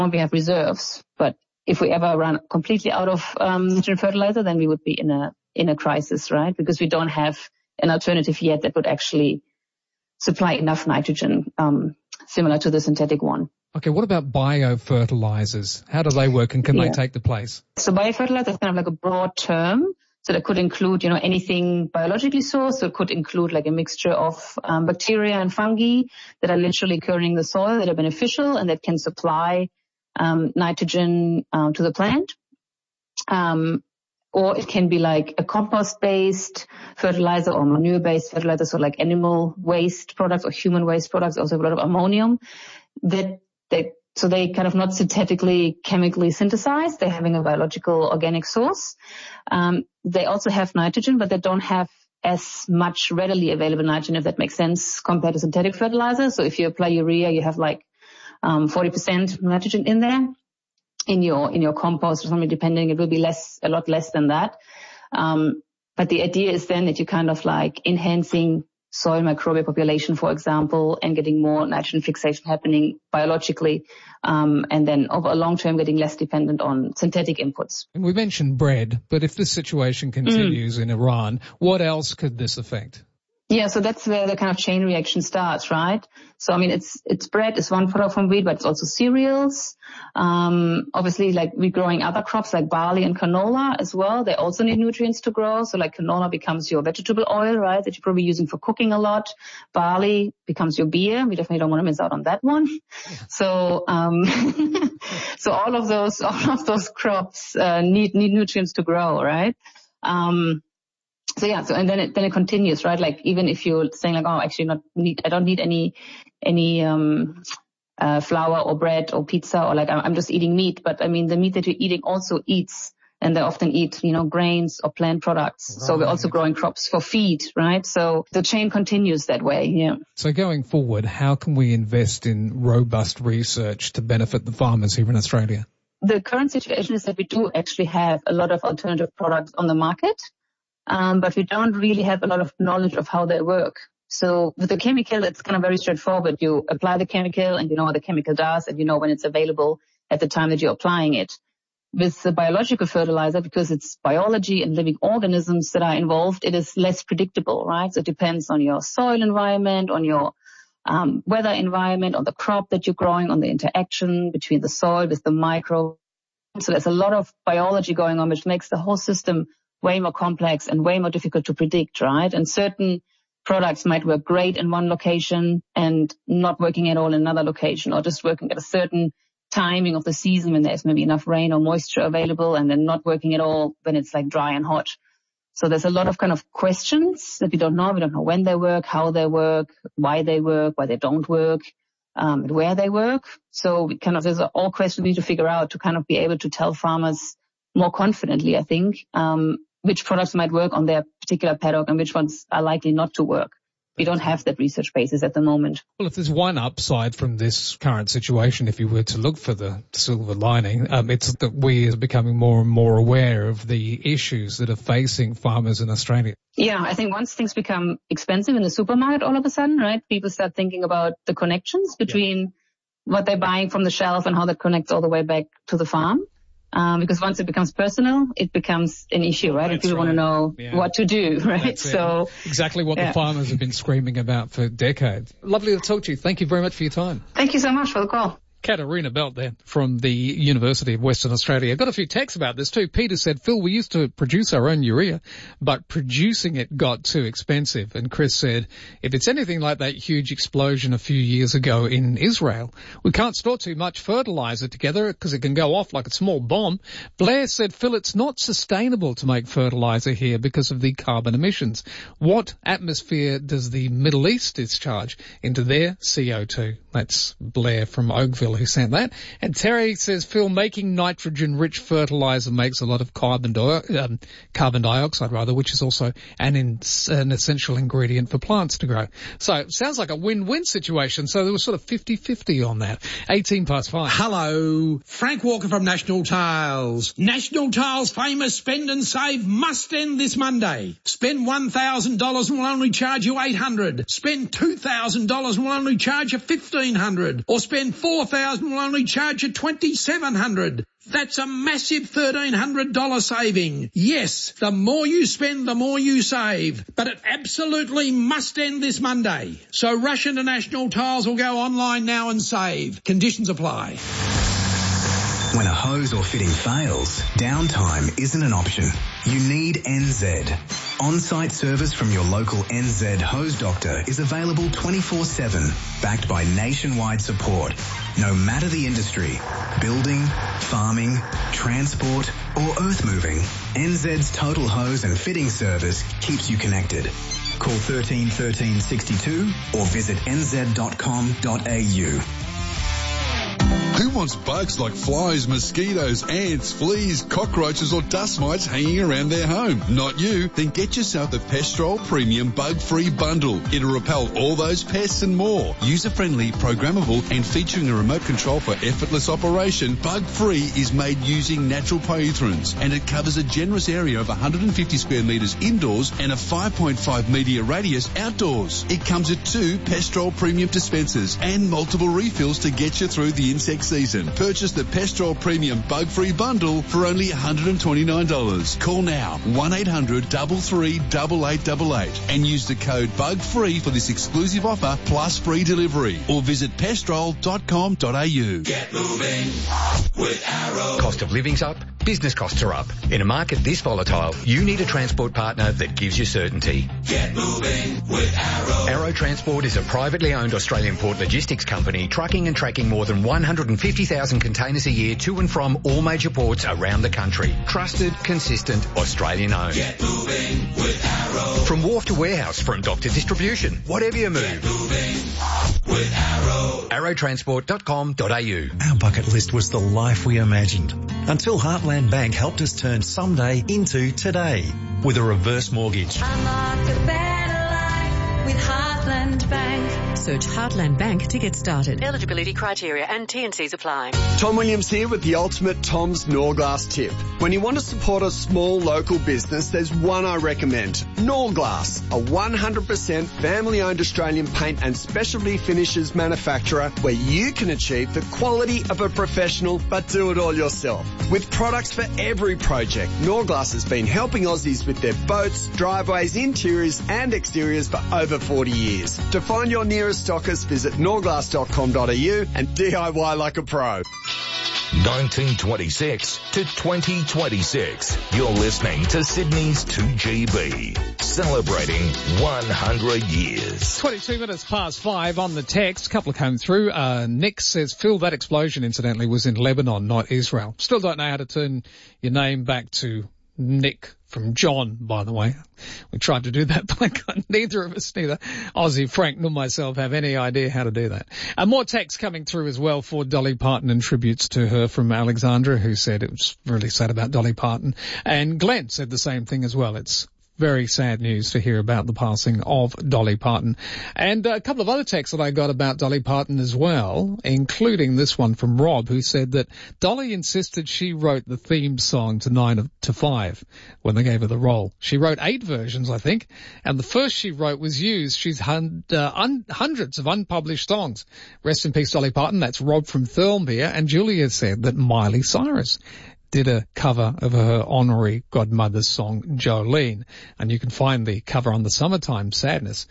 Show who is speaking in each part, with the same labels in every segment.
Speaker 1: we have reserves. But if we ever run completely out of nitrogen fertilizer, then we would be in a crisis, right? Because we don't have an alternative yet that would actually supply enough nitrogen, similar to the synthetic one.
Speaker 2: Okay, what about biofertilizers? How do they work, and can they take the place? So
Speaker 1: biofertilizer is kind of like a broad term. So that could include, anything biologically sourced. So it could include like a mixture of bacteria and fungi that are literally occurring in the soil that are beneficial and that can supply nitrogen to the plant. Or it can be like a compost-based fertilizer or manure-based fertilizer, so like animal waste products or human waste products, also have a lot of ammonium so they kind of not synthetically, chemically synthesized. They're having a biological organic source. They also have nitrogen, but they don't have as much readily available nitrogen, if that makes sense, compared to synthetic fertilizer. So if you apply urea, you have like 40% nitrogen in there. In your compost or something, depending, it will be a lot less than that. But the idea is then that you kind of like enhancing soil microbial population, for example, and getting more nitrogen fixation happening biologically, and then over a long term getting less dependent on synthetic inputs.
Speaker 2: And we mentioned bread, but if this situation continues in Iran, what else could this affect?
Speaker 1: Yeah, so that's where the kind of chain reaction starts, right? So, I mean, it's bread is one product from wheat, but it's also cereals. Obviously, like we're growing other crops like barley and canola as well. They also need nutrients to grow. So like canola becomes your vegetable oil, right, that you're probably using for cooking a lot. Barley becomes your beer. We definitely don't want to miss out on that one. Yeah. So, so all of those crops, need nutrients to grow, right? So yeah, and then it continues, right? Like even if you're saying like, oh, actually I don't need any flour or bread or pizza, or like I'm just eating meat. But I mean, the meat that you're eating also eats, and they often eat, grains or plant products. Right. So we're also growing crops for feed, right? So the chain continues that way, yeah.
Speaker 2: So going forward, how can we invest in robust research to benefit the farmers here in Australia?
Speaker 1: The current situation is that we do actually have a lot of alternative products on the market. But we don't really have a lot of knowledge of how they work. So with the chemical, it's kind of very straightforward. You apply the chemical and you know what the chemical does and you know when it's available at the time that you're applying it. With the biological fertilizer, because it's biology and living organisms that are involved, it is less predictable, right? So it depends on your soil environment, on your weather environment, on the crop that you're growing, on the interaction between the soil with the micro. So there's a lot of biology going on, which makes the whole system way more complex and way more difficult to predict, right? And certain products might work great in one location and not working at all in another location, or just working at a certain timing of the season when there's maybe enough rain or moisture available, and then not working at all when it's like dry and hot. So there's a lot of kind of questions that we don't know. We don't know when they work, how they work, why they don't work, where they work. So we kind of, there's all questions we need to figure out to kind of be able to tell farmers more confidently, I think, which products might work on their particular paddock and which ones are likely not to work. We don't have that research basis at the moment.
Speaker 2: Well, if there's one upside from this current situation, if you were to look for the silver lining, it's that we are becoming more and more aware of the issues that are facing farmers in Australia.
Speaker 1: Yeah, I think once things become expensive in the supermarket all of a sudden, right, people start thinking about the connections between what they're buying from the shelf and how that connects all the way back to the farm. Because once it becomes personal, it becomes an issue, right? And people want to know what to do, right? So
Speaker 2: exactly what the farmers have been screaming about for decades. Lovely to talk to you. Thank you very much for your time.
Speaker 1: Thank you so much for the call.
Speaker 2: Katarina Belt there from the University of Western Australia. Got a few texts about this too. Peter said, Phil, we used to produce our own urea, but producing it got too expensive. And Chris said, if it's anything like that huge explosion a few years ago in Israel, we can't store too much fertilizer together because it can go off like a small bomb. Blair said, Phil, it's not sustainable to make fertilizer here because of the carbon emissions. What atmosphere does the Middle East discharge into their CO2? That's Blair from Oakville who sent that. And Terry says, Phil, making nitrogen-rich fertilizer makes a lot of carbon dioxide, which is also an essential ingredient for plants to grow. So it sounds like a win-win situation. So there was sort of 50-50 on that. 18+5.
Speaker 3: Hello, Frank Walker from National Tiles. National Tiles' famous spend and save must end this Monday. Spend $1,000 and we'll only charge you $800. Spend $2,000 and we'll only charge you $1,500. Or spend $4,000 $1,000 will only charge you $2,700. That's a massive $1,300 saving. Yes, the more you spend, the more you save. But it absolutely must end this Monday. So rush into National Tiles or go online now and save. Conditions apply.
Speaker 4: When a hose or fitting fails, downtime isn't an option. You need NZ. On-site service from your local NZ hose doctor is available 24/7, backed by nationwide support. No matter the industry, building, farming, transport or earth moving, NZ's total hose and fitting service keeps you connected. Call 13 13 62 or visit nz.com.au.
Speaker 5: Who wants bugs like flies, mosquitoes, ants, fleas, cockroaches or dust mites hanging around their home? Not you. Then get yourself the Pestrol Premium Bug-Free Bundle. It'll repel all those pests and more. User-friendly, programmable and featuring a remote control for effortless operation, Bug-Free is made using natural polytherins and it covers a generous area of 150 square metres indoors and a 5.5 metre radius outdoors. It comes with 2 Pestrol Premium dispensers and multiple refills to get you through the insect season. Purchase the Pestrol Premium Bug-Free Bundle for only $129. Call now 1-800-338888 and use the code BUGFREE for this exclusive offer plus free delivery or visit pestrol.com.au.
Speaker 6: Get moving with Arrow.
Speaker 7: Cost of living's up, business costs are up. In a market this volatile, you need a transport partner that gives you certainty.
Speaker 6: Get moving with Arrow.
Speaker 7: Arrow Transport is a privately owned Australian port logistics company trucking and tracking more than 150,000 containers a year to and from all major ports around the country. Trusted, consistent, Australian owned.
Speaker 6: Get moving with Arrow.
Speaker 7: From wharf to warehouse, from dock to distribution, whatever you move.
Speaker 6: Get moving with Arrow.
Speaker 7: Arrowtransport.com.au.
Speaker 8: Our bucket list was the life we imagined until Heartland Bank helped us turn someday into today with a reverse mortgage.
Speaker 9: Unlock a better life with Heartland Bank.
Speaker 10: Search Heartland Bank to get started. Eligibility criteria and T&Cs apply.
Speaker 11: Tom Williams here with the ultimate Tom's Norglass tip. When you want to support a small local business, there's one I recommend. Norglass, a 100% family-owned Australian paint and specialty finishes manufacturer where you can achieve the quality of a professional but do it all yourself. With products for every project, Norglass has been helping Aussies with their boats, driveways, interiors and exteriors for over 40 years. To find your nearest stockers, visit norglass.com.au and DIY like a pro.
Speaker 12: 1926 to 2026. You're listening to Sydney's 2GB, celebrating 100 years.
Speaker 2: 22 minutes past 5 on the text. A couple come through. Nick says, Phil, that explosion incidentally was in Lebanon, not Israel. Still don't know how to turn your name back to Nick from John, by the way. We tried to do that, but neither of us, neither Aussie, Frank, nor myself have any idea how to do that. More text coming through as well for Dolly Parton and tributes to her from Alexandra, who said it was really sad about Dolly Parton. And Glenn said the same thing as well. It's very sad news to hear about the passing of Dolly Parton. And a couple of other texts that I got about Dolly Parton as well, including this one from Rob, who said that Dolly insisted she wrote the theme song to 9 to 5 when they gave her the role. She wrote 8 versions, I think, and the first she wrote was used. She's hundreds of unpublished songs. Rest in peace, Dolly Parton. That's Rob from Thirlmere. And Julia said that Miley Cyrus did a cover of her honorary godmother's song, Jolene. And you can find the cover on the Summertime Sadness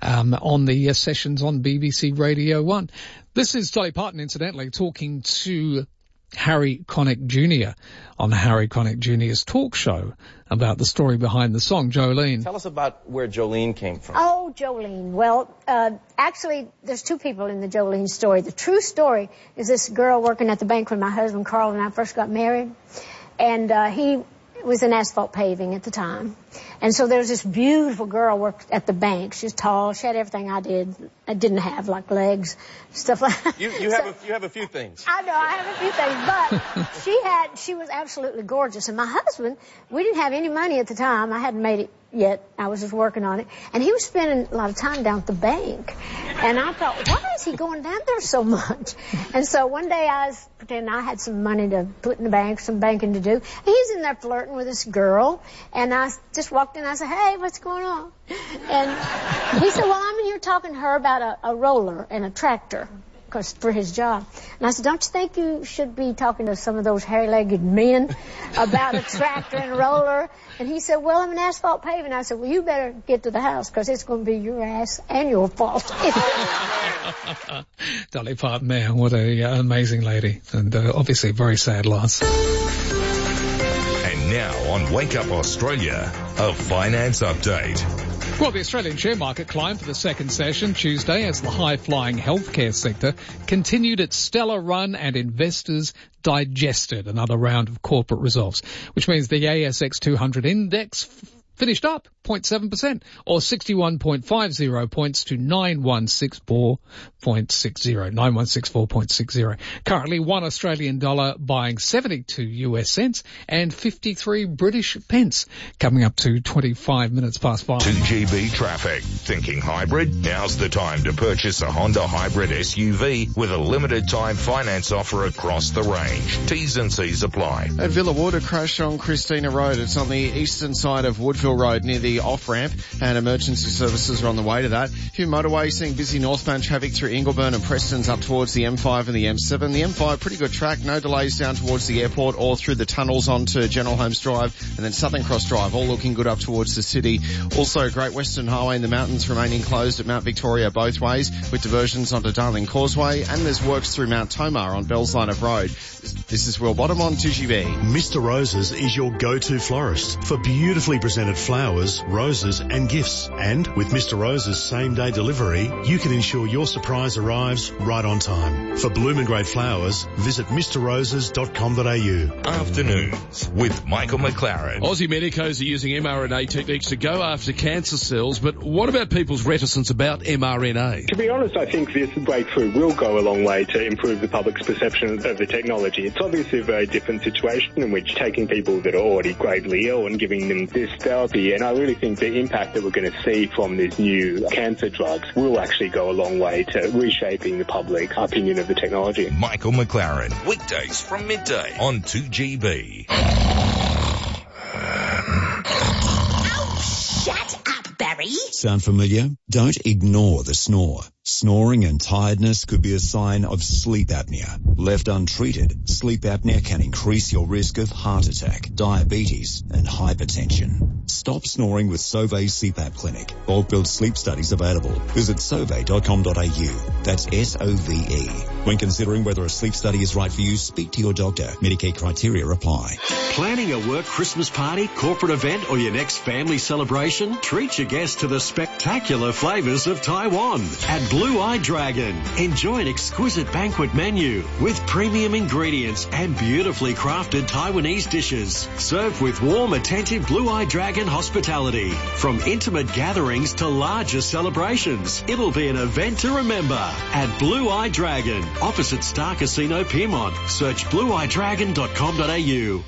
Speaker 2: on the sessions on BBC Radio 1. This is Dolly Parton, incidentally, talking to Harry Connick Jr. on Harry Connick Jr.'s talk show about the story behind the song, Jolene.
Speaker 13: Tell us about where Jolene came from.
Speaker 14: Oh, Jolene. Well, actually, there's 2 people in the Jolene story. The true story is this girl working at the bank when my husband Carl and I first got married. And he was in asphalt paving at the time. And so there was this beautiful girl worked at the bank. She was tall. She had everything I didn't have, like legs, stuff like that.
Speaker 13: You have a few things.
Speaker 14: I know, I have a few things, but she was absolutely gorgeous. And my husband, we didn't have any money at the time. I hadn't made it yet. I was just working on it. And he was spending a lot of time down at the bank. And I thought, why is he going down there so much? And so one day I was pretending I had some money to put in the bank, some banking to do. And he's in there flirting with this girl. And I just walked in and I said, hey, what's going on? And he said, well, I'm in here talking to her about a roller and a tractor. for his job. And I said, don't you think you should be talking to some of those hairy-legged men about a tractor and a roller? And he said, well, I'm an asphalt paving. I said, well, you better get to the house because it's going to be your ass and your fault.
Speaker 2: Dolly Parton there, what a amazing lady, and obviously a very sad loss.
Speaker 12: And now on Wake Up Australia, a finance update.
Speaker 2: Well, the Australian share market climbed for the second session Tuesday as the high-flying healthcare sector continued its stellar run and investors digested another round of corporate results, which means the ASX 200 index finished up 0.7% or 61.50 points to 9164.60. Currently $1 Australian dollar buying 72 US cents and 53 British pence. Coming up to 25 minutes past 5.
Speaker 12: 2GB traffic. Thinking hybrid? Now's the time to purchase a Honda hybrid SUV with a limited time finance offer across the range. T's and C's apply.
Speaker 15: At Villa Wood, a crash on Christina Road. It's on the eastern side of Woodville Road near the off-ramp, and emergency services are on the way to that. Hume Motorway seeing busy northbound traffic through Ingleburn and Preston's up towards the M5 and the M7. The M5, pretty good track, no delays down towards the airport or through the tunnels onto General Holmes Drive and then Southern Cross Drive, all looking good up towards the city. Also, Great Western Highway in the mountains remaining closed at Mount Victoria both ways, with diversions onto Darling Causeway, and there's works through Mount Tomar on Bells Line of Road. This is Will Bottom on 2GB.
Speaker 16: Mr. Roses is your go-to florist for beautifully presented flowers, roses and gifts. And with Mr. Roses same-day delivery, you can ensure your surprise arrives right on time. For bloom and grade flowers, visit mrroses.com.au.
Speaker 12: Afternoons with Michael McLaren.
Speaker 17: Aussie medicos are using mRNA techniques to go after cancer cells, but what about people's reticence about mRNA?
Speaker 18: To be honest, I think this breakthrough will go a long way to improve the public's perception of the technology. It's obviously a very different situation in which taking people that are already gravely ill and giving them this therapy, and I really think the impact that we're going to see from these new cancer drugs will actually go a long way to reshaping the public opinion of the technology.
Speaker 12: Michael McLaren, weekdays from midday on 2GB.
Speaker 19: Shut up, Barry.
Speaker 20: Sound familiar? Don't ignore the snore. Snoring and tiredness could be a sign of sleep apnea. Left untreated, sleep apnea can increase your risk of heart attack, diabetes, and hypertension. Stop snoring with Sauvé CPAP Clinic. Bulk build sleep studies available. Visit sauve.com.au. That's SOVE. When considering whether a sleep study is right for you, speak to your doctor. Medicare criteria apply.
Speaker 21: Planning a work Christmas party, corporate event, or your next family celebration? Treat your guests to the spectacular flavours of Taiwan at Blue Eye Dragon. Enjoy an exquisite banquet menu with premium ingredients and beautifully crafted Taiwanese dishes, served with warm, attentive Blue Eye Dragon hospitality. From intimate gatherings to larger celebrations, it'll be an event to remember at Blue Eye Dragon, opposite Star Casino Piermont. Search blueeyedragon.com.au.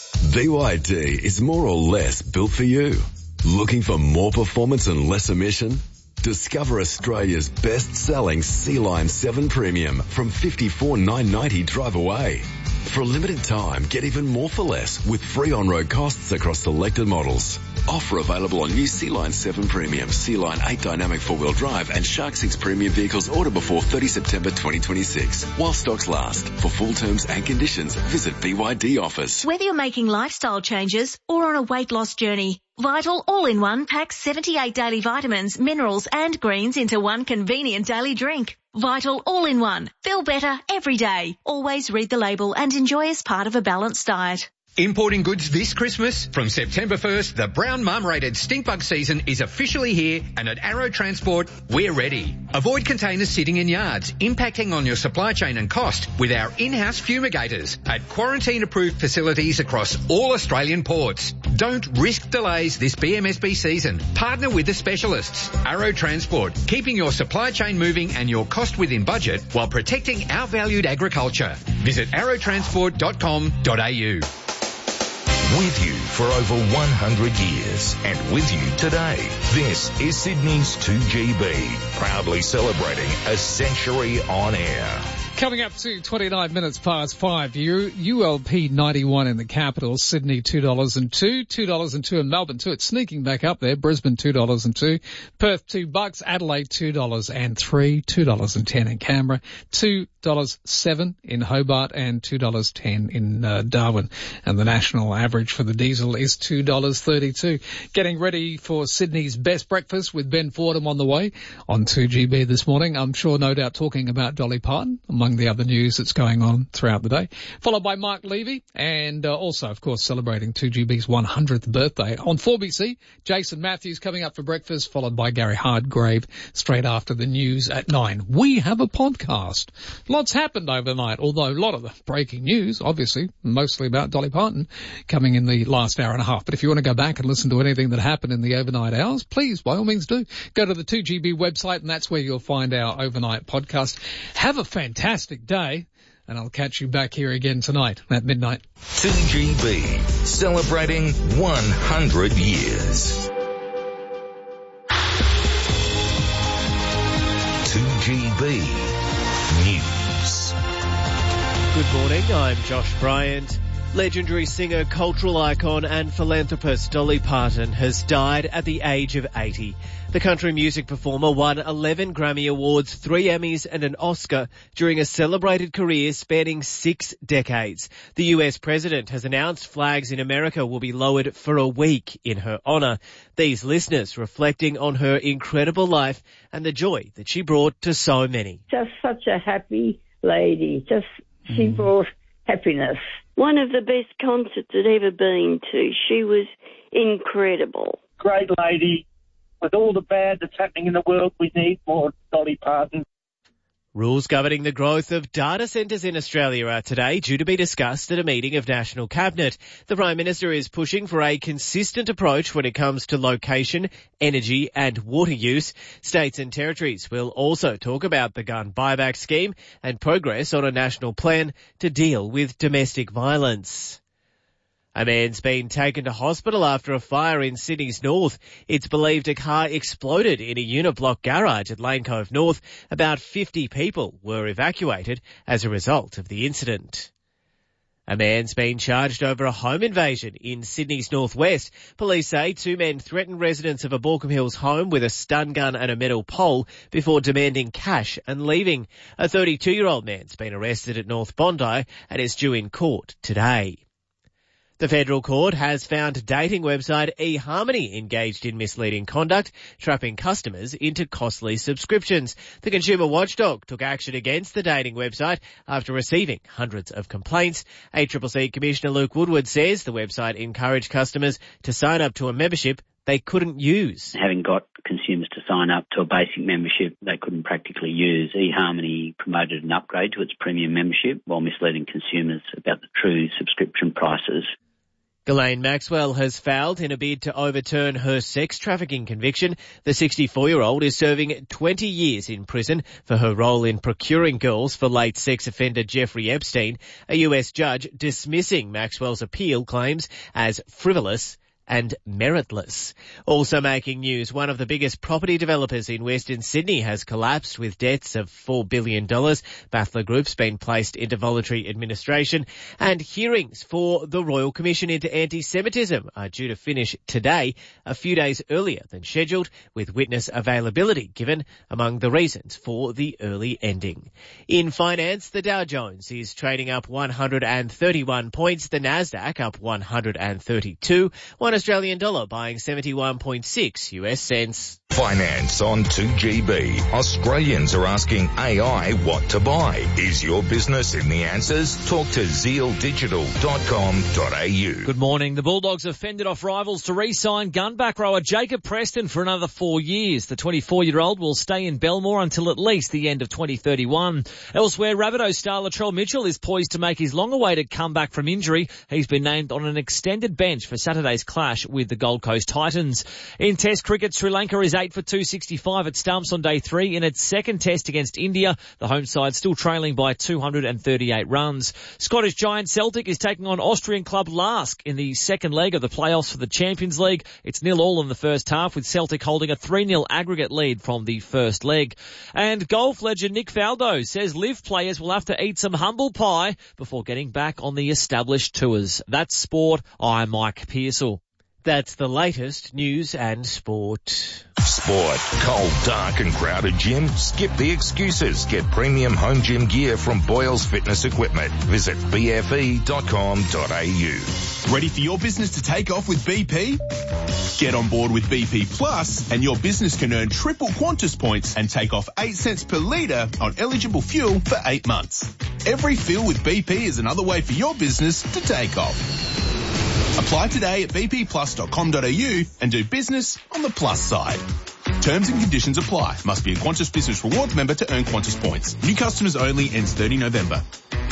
Speaker 22: BYD is more or less built for you. Looking for more performance and less emission? Discover Australia's best-selling C-Line 7 Premium from $54,990 drive away. For a limited time, get even more for less with free on-road costs across selected models. Offer available on new C-Line 7 Premium, C-Line 8 Dynamic 4-wheel drive and Shark 6 Premium vehicles order before 30 September 2026. While stocks last. For full terms and conditions, visit BYD Office.
Speaker 19: Whether you're making lifestyle changes or on a weight loss journey, Vital All-in-One packs 78 daily vitamins, minerals and greens into one convenient daily drink. Vital All-in-One. Feel better every day. Always read the label and enjoy as part of a balanced diet.
Speaker 7: Importing goods this Christmas? From September 1st, the brown marmorated stink bug season is officially here, and at Arrow Transport, we're ready. Avoid containers sitting in yards, impacting on your supply chain and cost with our in-house fumigators at quarantine-approved facilities across all Australian ports. Don't risk delays this BMSB season. Partner with the specialists. Arrow Transport, keeping your supply chain moving and your cost within budget while protecting our valued agriculture. Visit arrowtransport.com.au.
Speaker 12: With you for over 100 years and with you today. This is Sydney's 2GB, proudly celebrating a century on air.
Speaker 2: Coming up to 29 minutes past 5, ULP 91 in the capital, Sydney $2.02, $2.02 in Melbourne too. It's sneaking back up there. Brisbane $2.02, Perth $2, Adelaide $2.03, $2.10 in Canberra, $2.07 in Hobart, and $2.10 in Darwin. And the national average for the diesel is $2.32. Getting ready for Sydney's best breakfast with Ben Fordham on the way on 2GB this morning. I'm sure no doubt talking about Dolly Parton among the other news that's going on throughout the day, followed by Mark Levy, and also, of course, celebrating 2GB's 100th birthday. On 4BC, Jason Matthews coming up for breakfast, followed by Gary Hardgrave straight after the news at 9. We have a podcast. Lots happened overnight, although a lot of the breaking news, obviously, mostly about Dolly Parton, coming in the last hour and a half. But if you want to go back and listen to anything that happened in the overnight hours, please, by all means do. Go to the 2GB website, and that's where you'll find our overnight podcast. Have a fantastic day, and I'll catch you back here again tonight at midnight.
Speaker 12: 2GB, celebrating 100 years. 2GB News.
Speaker 1: Good morning, I'm Josh Bryant. Legendary singer, cultural icon and philanthropist Dolly Parton has died at the age of 80. The country music performer won 11 Grammy Awards, 3 Emmys and an Oscar during a celebrated career spanning 6 decades. The US president has announced flags in America will be lowered for a week in her honour. These listeners reflecting on her incredible life and the joy that she brought to so many.
Speaker 3: Just such a happy lady. She brought happiness.
Speaker 23: One of the best concerts I'd ever been to. She was incredible.
Speaker 24: Great lady. With all the bad that's happening in the world, we need more Dolly Parton.
Speaker 1: Rules governing the growth of data centres in Australia are today due to be discussed at a meeting of National Cabinet. The Prime Minister is pushing for a consistent approach when it comes to location, energy and water use. States and territories will also talk about the gun buyback scheme and progress on a national plan to deal with domestic violence. A man's been taken to hospital after a fire in Sydney's north. It's believed a car exploded in a unit block garage at Lane Cove North. About 50 people were evacuated as a result of the incident. A man's been charged over a home invasion in Sydney's northwest. Police say 2 men threatened residents of a Baulkham Hills home with a stun gun and a metal pole before demanding cash and leaving. A 32-year-old man's been arrested at North Bondi and is due in court today. The federal court has found dating website eHarmony engaged in misleading conduct, trapping customers into costly subscriptions. The consumer watchdog took action against the dating website after receiving hundreds of complaints. ACCC Commissioner Luke Woodward says the website encouraged customers to sign up to a membership they couldn't use.
Speaker 25: Having got consumers to sign up to a basic membership they couldn't practically use, eHarmony promoted an upgrade to its premium membership while misleading consumers about the true subscription prices.
Speaker 1: Ghislaine Maxwell has filed in a bid to overturn her sex trafficking conviction. The 64-year-old is serving 20 years in prison for her role in procuring girls for late sex offender Jeffrey Epstein. A US judge dismissing Maxwell's appeal claims as frivolous and meritless. Also making news, one of the biggest property developers in Western Sydney has collapsed with debts of $4 billion. Battler Group's been placed into voluntary administration, and hearings for the Royal Commission into Anti-Semitism are due to finish today, a few days earlier than scheduled, with witness availability given among the reasons for the early ending. In finance, the Dow Jones is trading up 131 points, the Nasdaq up 132, Australian dollar buying 71.6 US cents.
Speaker 12: Finance on 2GB. Australians are asking AI what to buy. Is your business in the answers? Talk to zealdigital.com.au.
Speaker 26: Good morning. The Bulldogs have fended off rivals to re-sign gunback rower Jacob Preston for another 4 years. The 24-year-old will stay in Belmore until at least the end of 2031. Elsewhere, Rabbitohs star Latrell Mitchell is poised to make his long-awaited comeback from injury. He's been named on an extended bench for Saturday's clash with the Gold Coast Titans. In Test cricket, Sri Lanka is 8 for 265 at Stumps on day 3 in its second test against India. The home side still trailing by 238 runs. Scottish giant Celtic is taking on Austrian club Lask in the second leg of the playoffs for the Champions League. It's 0-0 in the first half, with Celtic holding a 3-0 aggregate lead from the first leg. And golf legend Nick Faldo says LIV players will have to eat some humble pie before getting back on the established tours. That's sport. I'm Mike Pearsall.
Speaker 1: That's the latest news and sport.
Speaker 12: Sport. Cold, dark and crowded gym? Skip the excuses. Get premium home gym gear from Boyles Fitness Equipment. Visit bfe.com.au.
Speaker 4: Ready for your business to take off with BP? Get on board with BP Plus and your business can earn triple Qantas points and take off 8 cents per litre on eligible fuel for 8 months. Every fill with BP is another way for your business to take off. Apply today at bpplus.com.au and do business on the plus side. Terms and conditions apply. Must be a Qantas Business Rewards member to earn Qantas points. New customers only, ends 30 November.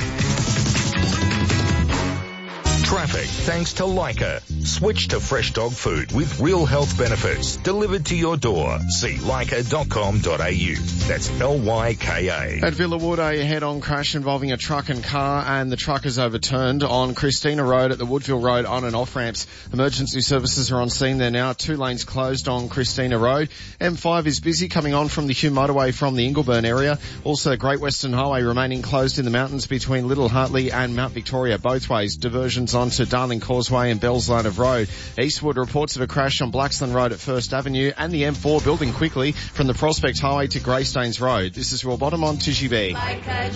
Speaker 12: Traffic thanks to Leica. Switch to fresh dog food with real health benefits delivered to your door. See leica.com.au. That's Lyka.
Speaker 15: At Villawood, a head-on crash involving a truck and car, and the truck is overturned on Christina Road at the Woodville Road on and off ramps. Emergency services are on scene there now. 2 lanes closed on Christina Road. M5 is busy coming on from the Hume motorway from the Ingleburn area. Also, Great Western Highway remaining closed in the mountains between Little Hartley and Mount Victoria both ways. Diversions onto Darling Causeway and Bells Line of Road. Eastwood reports of a crash on Blaxland Road at First Avenue and the M4 building quickly from the Prospect Highway to Greystanes Road. This is Raw Bottom on Tishy B.